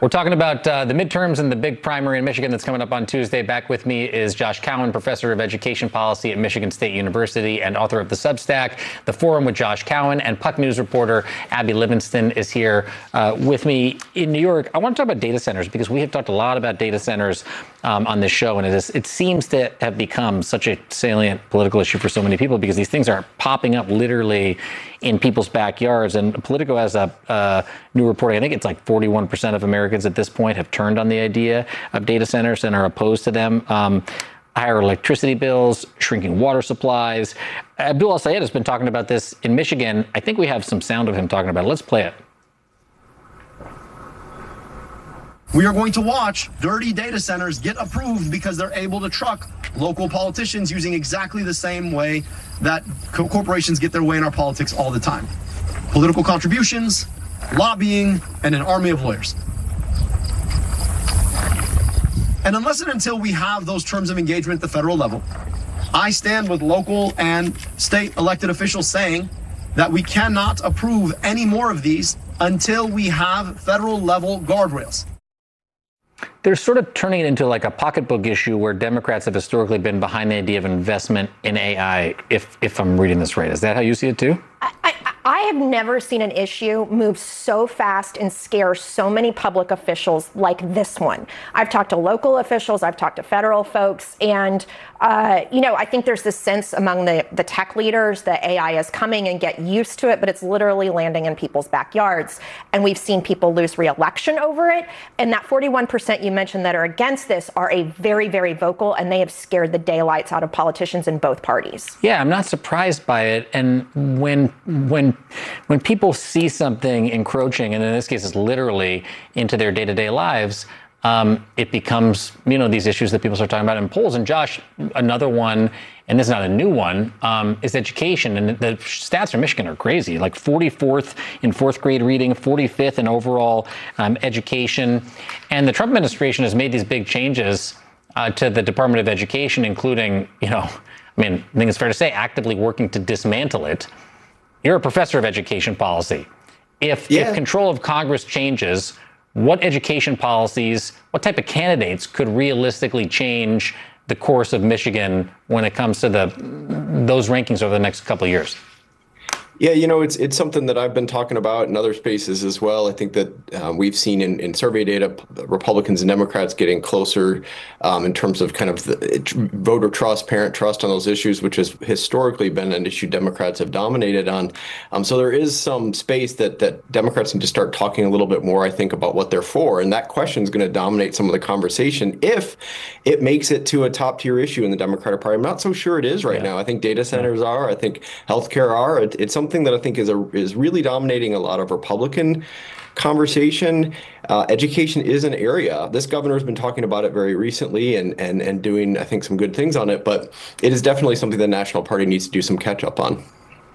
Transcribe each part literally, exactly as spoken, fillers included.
We're talking about uh, the midterms and the big primary in Michigan that's coming up on Tuesday. Back with me is Josh Cowan, professor of education policy at Michigan State University and author of the Substack, The Forum with Josh Cowan, and Puck News reporter Abby Livingston is here uh, with me in New York. I want to talk about data centers because we have talked a lot about data centers um, on this show, and it, is, it seems to have become such a salient political issue for so many people because these things are popping up literally in people's backyards. And Politico has a uh, new reporting. I think it's like forty-one percent of Americans at this point have turned on the idea of data centers and are opposed to them. Um, higher electricity bills, shrinking water supplies. Abdul El-Sayed has been talking about this in Michigan. I think we have some sound of him talking about it. Let's play it. We are going to watch dirty data centers get approved because they're able to truck local politicians using exactly the same way that co- corporations get their way in our politics all the time. Political contributions, lobbying, and an army of lawyers. And unless and until we have those terms of engagement at the federal level, I stand with local and state elected officials saying that we cannot approve any more of these until we have federal level guardrails. They're sort of turning it into like a pocketbook issue where Democrats have historically been behind the idea of investment in A I, if if I'm reading this right. Is that how you see it too? I, I, I have never seen an issue move so fast and scare so many public officials like this one. I've talked to local officials, I've talked to federal folks, and uh, you know, I think there's this sense among the, the tech leaders that A I is coming and get used to it, but it's literally landing in people's backyards. And we've seen people lose re-election over it. And that forty-one percent you mentioned that are against this are a very, very vocal, and they have scared the daylights out of politicians in both parties. Yeah, I'm not surprised by it. And when when when people see something encroaching, and in this case it's literally into their day-to-day lives, um, it becomes, you know, these issues that people start talking about in polls. And Josh, another one, and this is not a new one, um, is education. And the stats from Michigan are crazy, like forty-fourth in fourth grade reading, forty-fifth in overall um, education. And the Trump administration has made these big changes uh, to the Department of Education, including, you know, I mean, I think it's fair to say actively working to dismantle it. You're a professor of education policy. If, yeah. if control of Congress changes, what education policies, what type of candidates could realistically change the course of Michigan when it comes to the those rankings over the next couple of years? Yeah, you know, it's it's something that I've been talking about in other spaces as well. I think that uh, we've seen in, in survey data, Republicans and Democrats getting closer um, in terms of kind of the voter trust, parent trust on those issues, which has historically been an issue Democrats have dominated on. Um, so there is some space that that Democrats need to start talking a little bit more, I think, about what they're for. And that question is going to dominate some of the conversation if it makes it to a top tier issue in the Democratic Party. I'm not so sure it is right yeah. now. I think data centers yeah. are. I think healthcare are. It, it's something that I think is a, is really dominating a lot of Republican conversation. Uh, education is an area. This governor has been talking about it very recently and and and doing, I think, some good things on it. But it is definitely something the National Party needs to do some catch up on.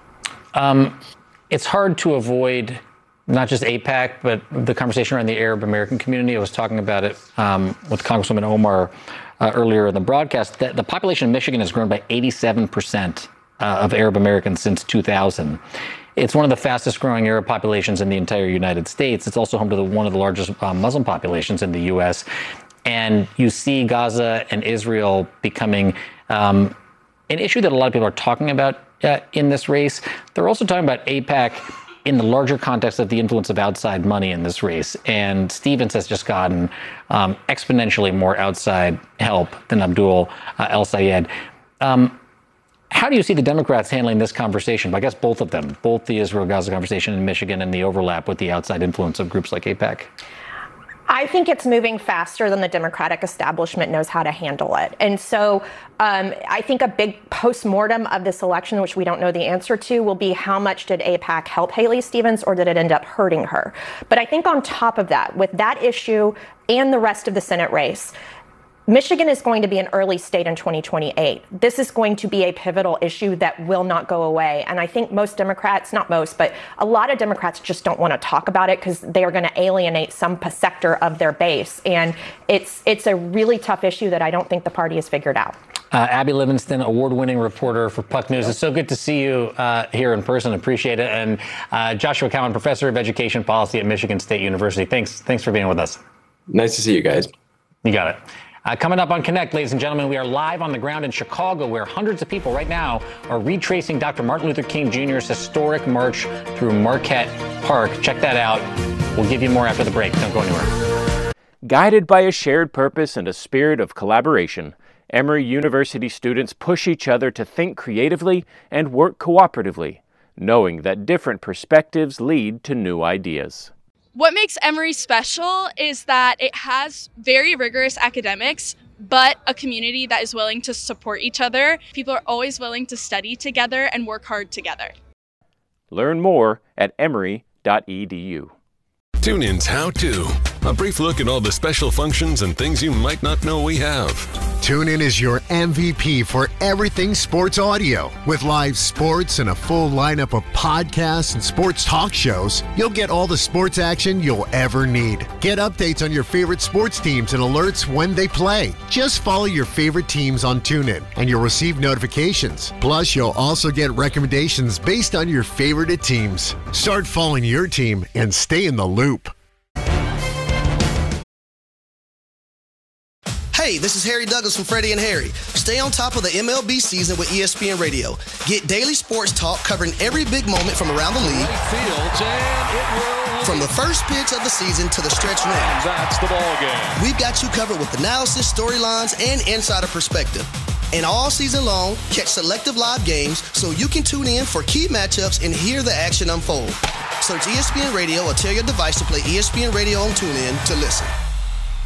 Um, it's hard to avoid not just AIPAC, but the conversation around the Arab American community. I was talking about it um, with Congresswoman Omar uh, earlier in the broadcast. The, the population in Michigan has grown by eighty-seven percent. Uh, of Arab Americans since two thousand. It's one of the fastest growing Arab populations in the entire United States. It's also home to the, one of the largest uh, Muslim populations in the U S. And you see Gaza and Israel becoming um, an issue that a lot of people are talking about uh, in this race. They're also talking about AIPAC in the larger context of the influence of outside money in this race. And Stevens has just gotten um, exponentially more outside help than Abdul uh, El-Sayed. Um, How do you see the Democrats handling this conversation? I guess both of them, both the Israel-Gaza conversation in Michigan and the overlap with the outside influence of groups like AIPAC? I think it's moving faster than the Democratic establishment knows how to handle it. And so um, I think a big postmortem of this election, which we don't know the answer to, will be how much did AIPAC help Haley Stevens or did it end up hurting her? But I think on top of that, with that issue and the rest of the Senate race, Michigan is going to be an early state in twenty twenty-eight. This is going to be a pivotal issue that will not go away. And I think most Democrats, not most, but a lot of Democrats just don't want to talk about it because they are going to alienate some sector of their base. And it's it's a really tough issue that I don't think the party has figured out. Uh, Abby Livingston, award-winning reporter for Puck News. It's so good to see you uh, here in person. Appreciate it. And uh, Joshua Cowan, professor of education policy at Michigan State University. Thanks, thanks for being with us. Nice to see you guys. You got it. Uh, coming up on Connect, ladies and gentlemen, we are live on the ground in Chicago, where hundreds of people right now are retracing Doctor Martin Luther King Junior's historic march through Marquette Park. Check that out. We'll give you more after the break. Don't go anywhere. Guided by a shared purpose and a spirit of collaboration, Emory University students push each other to think creatively and work cooperatively, knowing that different perspectives lead to new ideas. What makes Emory special is that it has very rigorous academics, but a community that is willing to support each other. People are always willing to study together and work hard together. Learn more at emory dot e d u. TuneIn's How To. A brief look at all the special functions and things you might not know we have. TuneIn is your M V P for everything sports audio. With live sports and a full lineup of podcasts and sports talk shows, you'll get all the sports action you'll ever need. Get updates on your favorite sports teams and alerts when they play. Just follow your favorite teams on TuneIn and you'll receive notifications. Plus, you'll also get recommendations based on your favorite teams. Start following your team and stay in the loop. Hey, this is Harry Douglas from Freddie and Harry. Stay on top of the M L B season with E S P N Radio. Get daily sports talk covering every big moment from around the league. Fields, and it will from the first pitch of the season to the stretch run. That's the ball game. We've got you covered with analysis, storylines, and insider perspective. And all season long, catch selective live games so you can tune in for key matchups and hear the action unfold. Search E S P N Radio or tell your device to play E S P N Radio on TuneIn to listen.